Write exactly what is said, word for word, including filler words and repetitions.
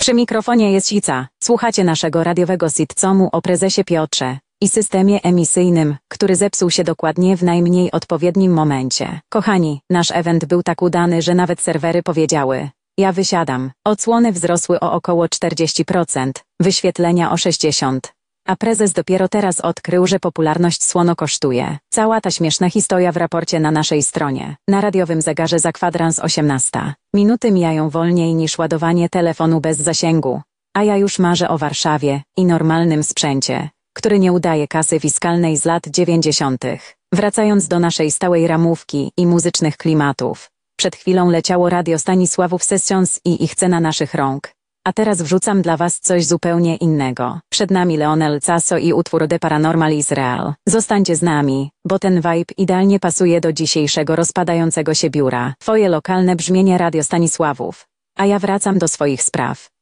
Przy mikrofonie jest Sica. Słuchacie naszego radiowego sitcomu o prezesie Piotrze i systemie emisyjnym, który zepsuł się dokładnie w najmniej odpowiednim momencie. Kochani, nasz event był tak udany, że nawet serwery powiedziały: ja wysiadam. Odsłony wzrosły o około czterdzieści procent, wyświetlenia o sześćdziesiąt procent. A prezes dopiero teraz odkrył, że popularność słono kosztuje. Cała ta śmieszna historia w raporcie na naszej stronie. Na radiowym zegarze za kwadrans osiemnasta. Minuty mijają wolniej niż ładowanie telefonu bez zasięgu. A ja już marzę o Warszawie i normalnym sprzęcie, który nie udaje kasy fiskalnej z lat dziewięćdziesiątych. Wracając do naszej stałej ramówki i muzycznych klimatów. Przed chwilą leciało radio Stanisławów Sessions i ich cena naszych rąk. A teraz wrzucam dla was coś zupełnie innego. Przed nami Leonel Caso i utwór The Paranormal is Real. Zostańcie z nami, bo ten vibe idealnie pasuje do dzisiejszego rozpadającego się biura. Twoje lokalne brzmienie Radio Stanisławów. A ja wracam do swoich spraw.